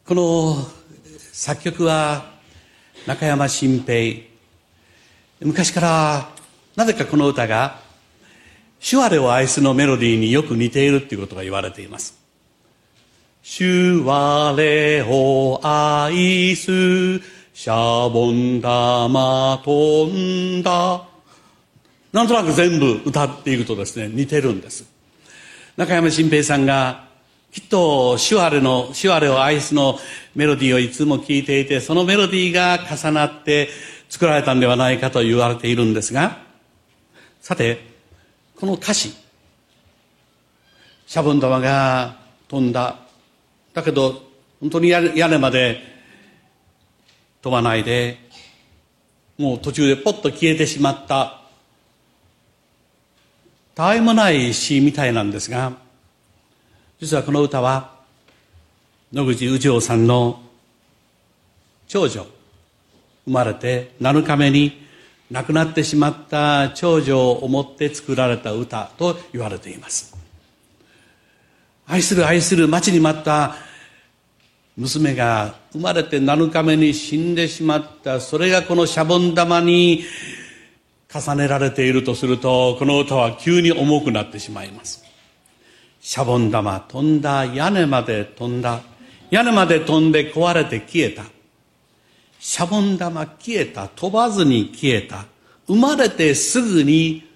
この作曲は中山新平。昔からなぜかこの歌が主我を愛すのメロディーによく似ているということが言われています。主我を愛すシャボン玉飛んだ。なんとなく全部歌っていくとですね、似てるんです。中山新平さんがきっと主我を愛すのメロディーをいつも聴いていて、そのメロディーが重なって作られたんではないかと言われているんですが、さてこの歌詞、シャボン玉が飛んだ、だけど本当に屋根まで飛ばないで、もう途中でポッと消えてしまった、たわいもない詩みたいなんですが、実はこの歌は野口宇丈さんの長女、生まれて7日目に亡くなってしまった長女を思って作られた歌と言われています。愛する愛する待ちに待った娘が生まれて7日目に死んでしまった、それがこのシャボン玉に重ねられているとすると、この歌は急に重くなってしまいます。シャボン玉飛んだ、屋根まで飛んだ、屋根まで飛んで壊れて消えた。シャボン玉消えた、飛ばずに消えた。生まれてすぐに